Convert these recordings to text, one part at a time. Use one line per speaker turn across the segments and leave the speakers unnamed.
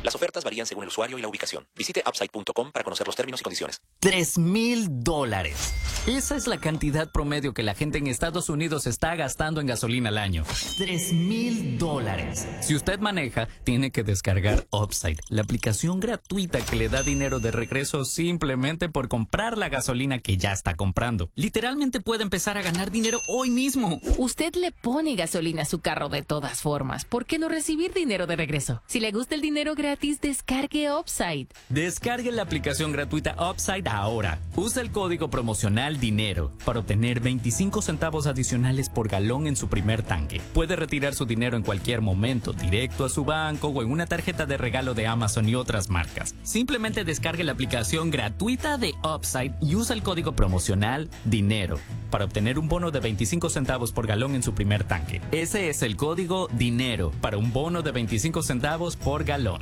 Las ofertas varían según el usuario y la ubicación. Visite upside.com para conocer los términos y condiciones.
$3,000. Esa es la cantidad promedio que la gente en Estados Unidos está gastando en gasolina al año. $3,000. Si usted maneja, tiene que descargar Upside, la aplicación gratuita que le da dinero de regreso simplemente por comprar la gasolina que ya está comprando. Literalmente puede empezar a ganar dinero hoy mismo.
Usted le pone gasolina a su carro de todas formas. ¿Por qué no recibir dinero de regreso? Si le gusta el dinero gratis, descargue Upside.
Descargue la aplicación gratuita Upside ahora. Usa el código promocional DINERO para obtener 25 centavos adicionales por galón en su primer tanque. Puede retirar su dinero en cualquier momento, directo a su banco o en una tarjeta de regalo de Amazon y otras marcas. Simplemente descargue la aplicación gratuita de Upside y usa el código promocional DINERO para obtener un bono de 25 centavos por galón en su primer tanque. Ese es el código DINERO para un bono de 25 centavos por galón.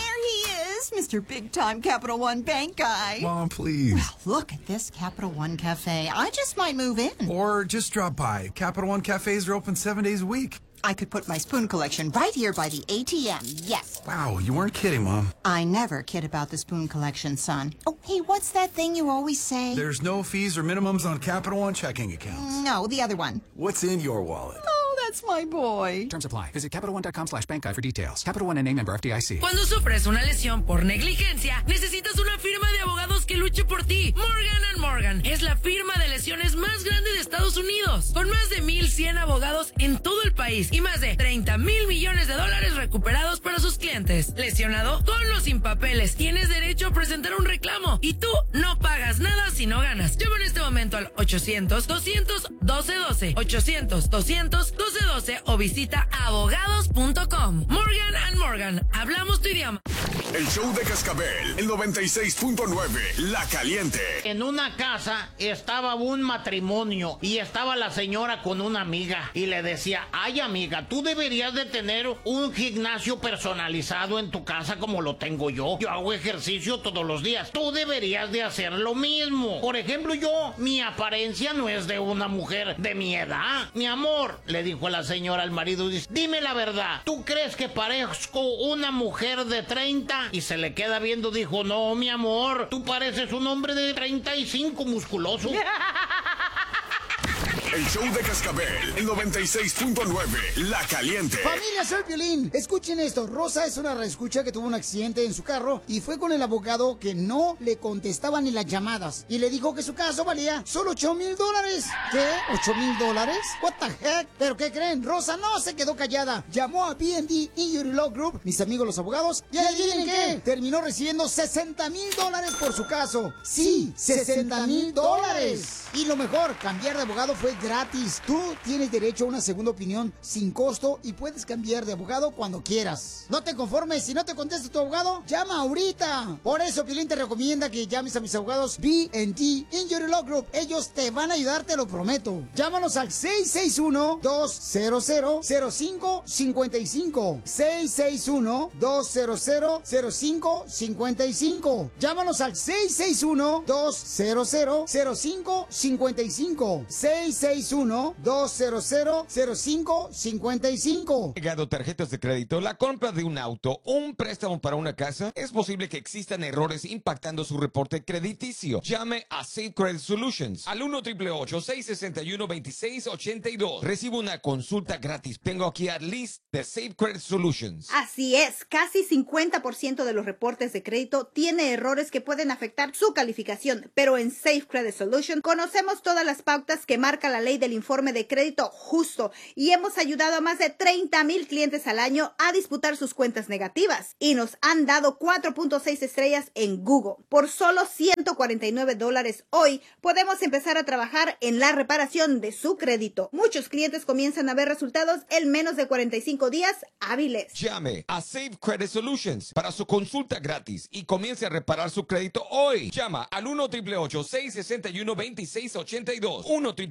Mr. Big Time Capital One Bank guy.
Mom, please.
Well, look at this Capital One Cafe. I just might move in.
Or just drop by. Capital One cafes are open 7 days a week.
I could put my spoon collection right here by the ATM, yes.
Wow, you weren't kidding, Mom.
I never kid about the spoon collection, son. Oh, hey, what's that thing you always say?
There's no fees or minimums on Capital One checking accounts.
No, the other one.
What's in your wallet?
Oh, that's my boy.
Terms apply. Visit CapitalOne.com/bankguide for details. Capital One NA, member FDIC.
Cuando sufres una lesión por negligencia, necesitas una firma de abogados que luche por ti. Morgan & Morgan es la firma de lesiones más grande de Estados Unidos, con más de 1,100 abogados en todo el país y más de $30,000 millones recuperados para sus clientes. Lesionado, con los sin papeles, tienes derecho a presentar un reclamo y tú no pagas nada si no ganas. Llama en este momento al 800-200-1212, 800-200-1212 o visita abogados.com. Morgan & Morgan, hablamos tu idioma.
El show de Cascabel, el 96.9, La Caliente.
En una casa estaba un matrimonio y estaba la señora con una amiga y le decía: ay, amiga, tú deberías de tener un gimnasio personalizado en tu casa como lo tengo yo. Yo hago ejercicio todos los días. Tú deberías de hacer lo mismo. Por ejemplo, mi apariencia no es de una mujer de mi edad. Mi amor, le dijo la señora al marido, dice: dime la verdad, ¿tú crees que parezco una mujer de 30? Y se le queda viendo, dijo: no, mi amor, tú pareces un hombre de 35 musculoso.
El show de Cascabel, el 96.9, La Caliente.
Familia, soy Piolín. Escuchen esto. Rosa es una reescucha que tuvo un accidente en su carro y fue con el abogado que no le contestaba ni las llamadas. Y le dijo que su caso valía solo $8,000. ¿Qué? ¿$8,000? What the heck? ¿Pero qué creen? Rosa no se quedó callada. Llamó a B&D Injury Law Group, mis amigos los abogados, y adivinen qué, terminó recibiendo $60,000 por su caso. Sí, $60,000. Y lo mejor, cambiar de abogado fue gratis. Tú tienes derecho a una segunda opinión sin costo y puedes cambiar de abogado cuando quieras. No te conformes, si no te contesta tu abogado, llama ahorita. Por eso Piolín te recomienda que llames a mis abogados B&D Injury Law Group. Ellos te van a ayudar, te lo prometo. Llámanos al 661-200-0555. 661-200-0555. Llámanos al 661-200-0555. 661-200-0555.
Llegado tarjetas de crédito, la compra de un auto o un préstamo para una casa, es posible que existan errores impactando su reporte crediticio. Llame a Safe Credit Solutions al 1-888-661-2682. Recibe una consulta gratis. Tengo aquí a Liz de Safe Credit Solutions.
Así es, casi 50% de los reportes de crédito tiene errores que pueden afectar su calificación, pero en Safe Credit Solutions conocemos todas las pautas que marca la ley del informe de crédito justo y hemos ayudado a más de 30,000 clientes al año a disputar sus cuentas negativas y nos han dado 4.6 estrellas en Google. Por solo $149 hoy podemos empezar a trabajar en la reparación de su crédito. Muchos clientes comienzan a ver resultados en menos de 45 días hábiles.
Llame a Safe Credit Solutions para su consulta gratis y comience a reparar su crédito hoy. Llama al 1-888-661-2682.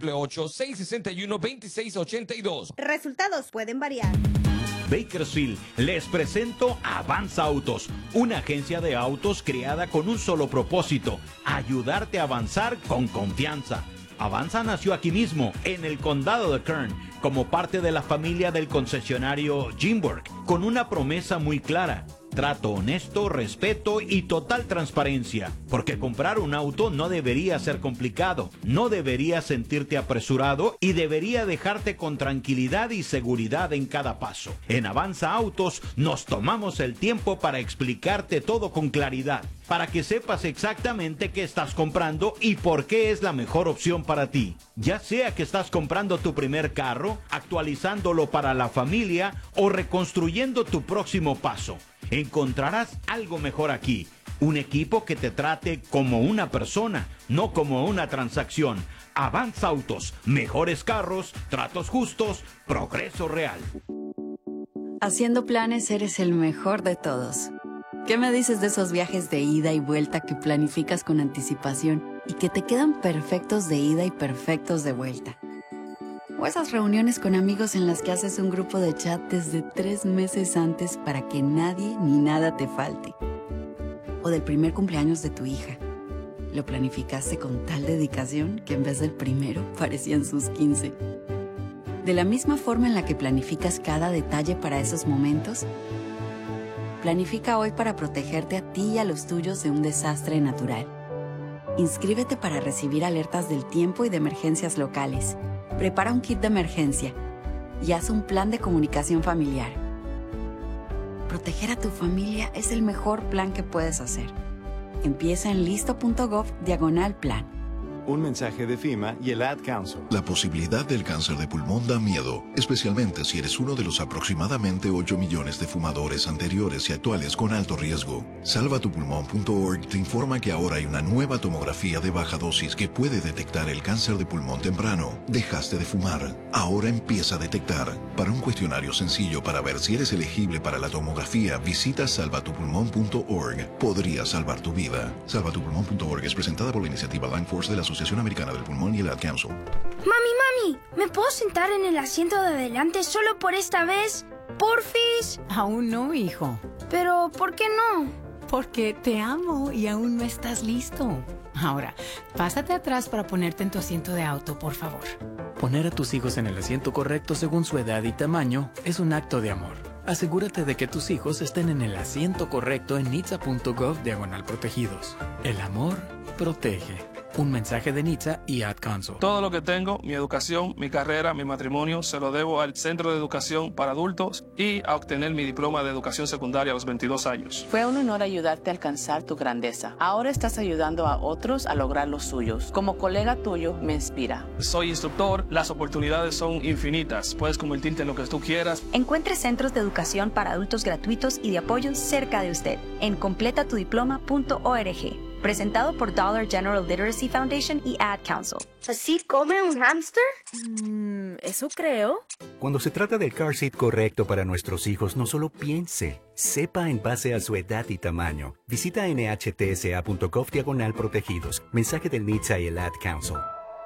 1-888-661-2682.
Resultados pueden variar.
Bakersfield les presento Avanza Autos, una agencia de autos creada con un solo propósito: ayudarte a avanzar con confianza. Avanza nació aquí mismo, en el condado de Kern, como parte de la familia del concesionario Jimburg, con una promesa muy clara: trato honesto, respeto y total transparencia. Porque comprar un auto no debería ser complicado, no debería sentirte apresurado y debería dejarte con tranquilidad y seguridad en cada paso. En Avanza Autos nos tomamos el tiempo para explicarte todo con claridad, para que sepas exactamente qué estás comprando y por qué es la mejor opción para ti. Ya sea que estás comprando tu primer carro, actualizándolo para la familia o reconstruyendo tu próximo paso, encontrarás algo mejor aquí. Un equipo que te trate como una persona, no como una transacción. Avanza Autos, mejores carros, tratos justos, progreso real.
Haciendo planes eres el mejor de todos. ¿Qué me dices de esos viajes de ida y vuelta que planificas con anticipación y que te quedan perfectos de ida y perfectos de vuelta? O esas reuniones con amigos en las que haces un grupo de chat desde 3 meses antes para que nadie ni nada te falte. O del primer cumpleaños de tu hija. Lo planificaste con tal dedicación que en vez del primero parecían sus 15. De la misma forma en la que planificas cada detalle para esos momentos, planifica hoy para protegerte a ti y a los tuyos de un desastre natural. Inscríbete para recibir alertas del tiempo y de emergencias locales. Prepara un kit de emergencia y haz un plan de comunicación familiar. Proteger a tu familia es el mejor plan que puedes hacer. Empieza en listo.gov/plan.
Un mensaje de FEMA y el Ad Council.
La posibilidad del cáncer de pulmón da miedo, especialmente si eres uno de los aproximadamente 8 millones de fumadores anteriores y actuales con alto riesgo. Salvatupulmón.org te informa que ahora hay una nueva tomografía de baja dosis que puede detectar el cáncer de pulmón temprano. Dejaste de fumar. Ahora empieza a detectar. Para un cuestionario sencillo para ver si eres elegible para la tomografía, visita salvatupulmón.org. Podría salvar tu vida. Salvatupulmón.org es presentada por la iniciativa Lung Force de la Asociación Americana del Pulmón y el Ad Council.
Mami, ¿me puedo sentar en el asiento de adelante solo por esta vez? ¿Porfis?
Aún no, hijo.
¿Pero por qué no?
Porque te amo y aún no estás listo. Ahora, pásate atrás para ponerte en tu asiento de auto, por favor.
Poner a tus hijos en el asiento correcto según su edad y tamaño es un acto de amor. Asegúrate de que tus hijos estén en el asiento correcto en nitsa.gov/protegidos. El amor protege. Un mensaje de NHTSA y Ad Council.
Todo lo que tengo, mi educación, mi carrera, mi matrimonio, se lo debo al Centro de Educación para Adultos y a obtener mi diploma de educación secundaria a los 22 años.
Fue un honor ayudarte a alcanzar tu grandeza. Ahora estás ayudando a otros a lograr los suyos. Como colega tuyo, me inspira.
Soy instructor, las oportunidades son infinitas. Puedes convertirte en lo que tú quieras.
Encuentre centros de educación para adultos gratuitos y de apoyo cerca de usted en completatudiploma.org. Presentado por Dollar General Literacy Foundation y Ad Council.
¿Así come un hámster?
Eso creo.
Cuando se trata del car seat correcto para nuestros hijos, no solo piense, sepa en base a su edad y tamaño. Visita nhtsa.gov/protegidos. Mensaje del NHTSA y el Ad Council.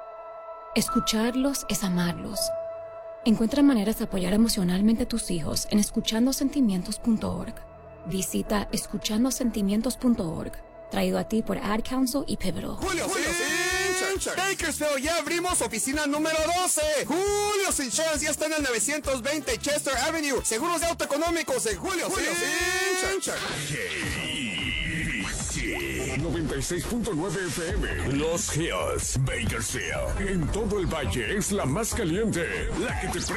Escucharlos es amarlos. Encuentra maneras de apoyar emocionalmente a tus hijos en escuchandosentimientos.org. Visita escuchandosentimientos.org. Traído a ti por Ad Council y Pivotal.
¡Julio Insurance! Bakersfield, ya abrimos oficina número 12. Julio Insurance ya está en el 920 Chester Avenue. Seguros de auto económicos en Julio Insurance. 96.9 FM. Los Hills, Bakersfield. En todo el valle es la más caliente. La que te